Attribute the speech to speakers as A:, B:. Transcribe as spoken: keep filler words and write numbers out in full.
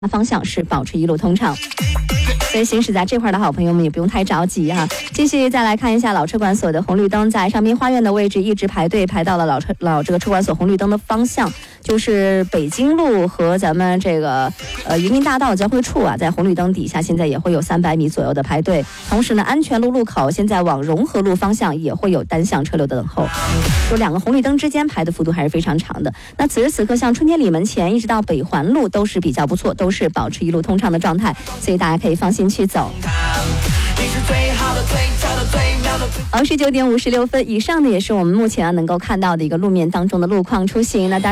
A: 方向是保持一路通畅。所以行驶在这块的好朋友们也不用太着急哈、啊。继续再来看一下老车管所的红绿灯，在上滨花苑的位置一直排队排到了老车老这个车管所红绿灯的方向，就是北京路和咱们这个呃渔民大道交汇处啊，在红绿灯底下现在也会有三百米左右的排队。同时呢，安全路路口现在往融合路方向也会有单向车流的等候，就两个红绿灯之间排的幅度还是非常长的。那此时此刻，像春天里门前一直到北环路都是比较不错，都是保持一路通畅的状态，所以大家可以放心去走。而十九点五十六分以上的也是我们目前能够看到的一个路面当中的路况出行。那当然